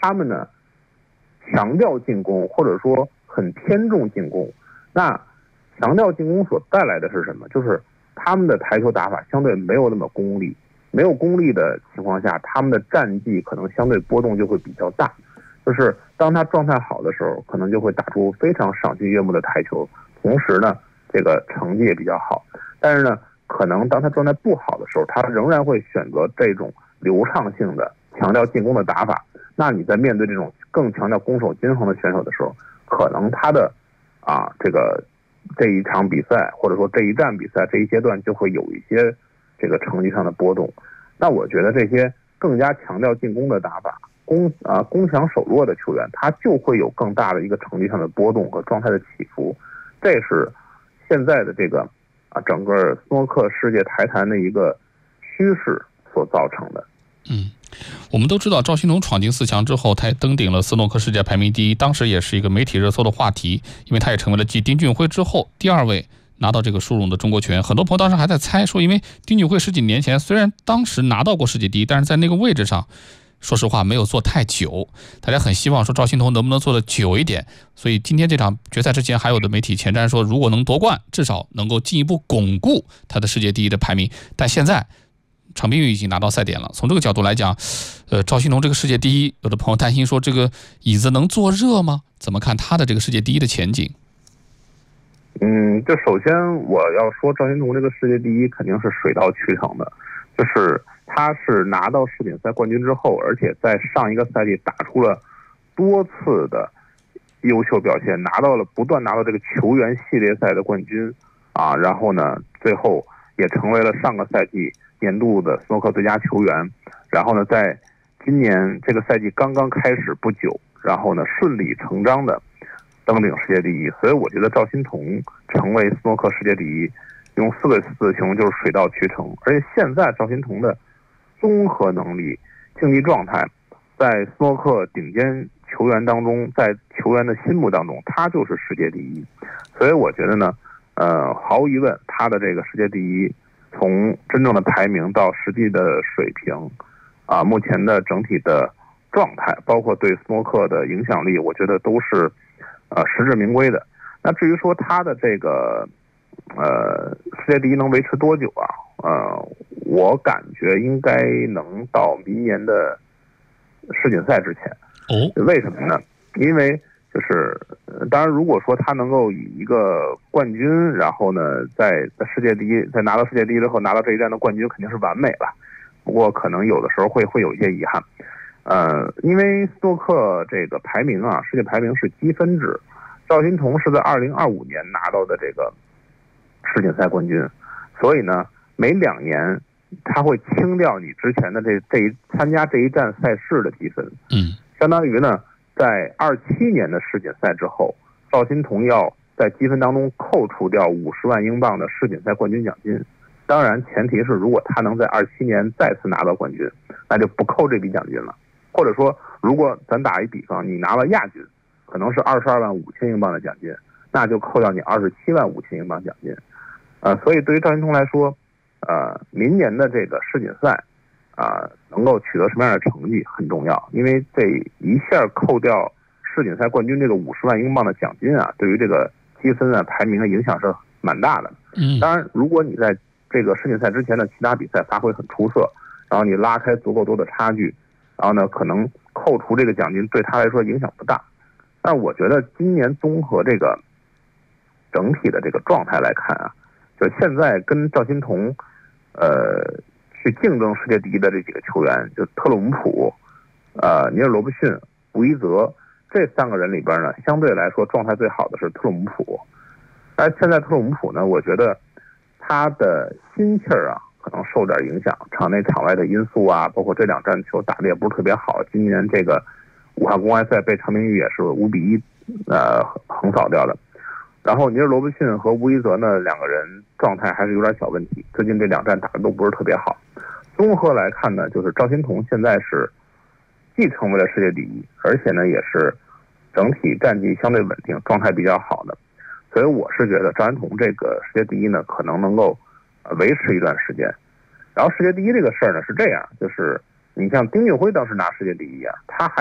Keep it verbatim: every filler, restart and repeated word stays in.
他们呢强调进攻，或者说很偏重进攻。那强调进攻所带来的是什么？就是他们的台球打法相对没有那么功利，没有功利的情况下，他们的战绩可能相对波动就会比较大。就是当他状态好的时候，可能就会打出非常赏心悦目的台球，同时呢，这个成绩也比较好。但是呢，可能当他状态不好的时候，他仍然会选择这种流畅性的、强调进攻的打法。那你在面对这种更强调攻守均衡的选手的时候，可能他的啊这个这一场比赛或者说这一站比赛这一阶段就会有一些这个成绩上的波动。那我觉得这些更加强调进攻的打法，攻啊攻强守弱的球员，他就会有更大的一个成绩上的波动和状态的起伏。这是现在的这个啊整个斯诺克世界台坛的一个趋势所造成的。 嗯，我们都知道赵心童闯进四强之后，他也登顶了斯诺克世界排名第一，当时也是一个媒体热搜的话题，因为他也成为了继丁俊晖之后第二位拿到这个殊荣的中国球员。很多朋友当时还在猜说，因为丁俊晖十几年前虽然当时拿到过世界第一，但是在那个位置上说实话没有做太久，大家很希望说赵心童能不能做得久一点。所以今天这场决赛之前还有的媒体前瞻说，如果能夺冠，至少能够进一步巩固他的世界第一的排名。但现在程彬宇已经拿到赛点了，从这个角度来讲，呃，赵心童这个世界第一，有的朋友担心说这个椅子能坐热吗？怎么看他的这个世界第一的前景？ 嗯，这首先我要说赵心童这个世界第一肯定是水到渠成的，就是他是拿到世锦赛冠军之后，而且在上一个赛季打出了多次的优秀表现，拿到了不断拿到这个球员系列赛的冠军啊，然后呢，最后也成为了上个赛季年度的斯诺克最佳球员，然后呢，在今年这个赛季刚刚开始不久，然后呢顺理成章的登顶世界第一。所以我觉得赵心童成为斯诺克世界第一，用四个字形容就是水到渠成。而且现在赵心童的综合能力、竞技状态，在斯诺克顶尖球员当中，在球员的心目当中，他就是世界第一。所以我觉得呢，呃，毫无疑问，他的这个世界第一，从真正的排名到实际的水平，啊，目前的整体的状态，包括对斯诺克的影响力，我觉得都是呃实至名归的。那至于说他的这个呃世界第一能维持多久啊？呃，我感觉应该能到明年的世锦赛之前。 哦， 为什么呢？因为就是当然，如果说他能够以一个冠军，然后呢，在在世界第一，在拿到世界第一之后拿到这一站的冠军，肯定是完美了。不过可能有的时候会会有一些遗憾，呃，因为斯诺克这个排名啊，世界排名是积分制，赵心童是在二零二五年拿到的这个世锦赛冠军，所以呢，每两年他会清掉你之前的这这一参加这一站赛事的积分， 嗯， 相当于呢，在二七年的世锦赛之后，赵心童要在积分当中扣除掉五十万英镑的世锦赛冠军奖金。当然，前提是如果他能在二七年再次拿到冠军，那就不扣这笔奖金了。或者说，如果咱打一比方，你拿了亚军，可能是二十二万五千英镑的奖金，那就扣掉你二十七万五千英镑奖金。呃，所以对于赵心童来说，呃，明年的这个世锦赛，啊、呃，能够取得什么样的成绩很重要，因为这一下扣掉世锦赛冠军这个五十万英镑的奖金啊，对于这个积分啊排名的影响是蛮大的。 嗯， 当然，如果你在这个世锦赛之前的其他比赛发挥很出色，然后你拉开足够多的差距，然后呢，可能扣除这个奖金对他来说影响不大。但我觉得今年综合这个整体的这个状态来看啊，就现在跟赵心童，呃，去竞争世界第一的这几个球员，就特鲁姆普、呃，尼尔罗布逊、吴一泽这三个人里边呢，相对来说状态最好的是特鲁姆普。但是现在特鲁姆普呢，我觉得他的心气儿啊，可能受点影响，场内场外的因素啊，包括这两站球打得也不是特别好。今年这个武汉公开赛被程彬宇也是五比一，呃，横扫掉的。然后尼尔罗布逊和吴一泽呢，两个人状态还是有点小问题，最近这两站打得都不是特别好。综合来看呢，就是赵心童现在是既成为了世界第一，而且呢也是整体战绩相对稳定，状态比较好的。所以我是觉得赵心童这个世界第一呢，可能能够维持一段时间。然后世界第一这个事儿呢是这样，就是你像丁俊晖当时拿世界第一啊，他还